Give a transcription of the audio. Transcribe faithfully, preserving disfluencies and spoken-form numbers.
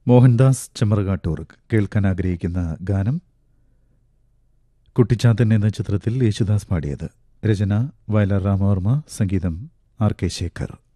മോഹൻദാസ് ചെമ്മറകാട്ടൂർ കേൾക്കാൻ ആഗ്രഹിക്കുന്ന ഗാനം കുട്ടിച്ചാത്തൻ എന്ന ചിത്രത്തിൽ യേശുദാസ് പാടിയത്. രചന വയലാർ രാമവർമ്മ, സംഗീതം ആർ കെ ശേഖർ.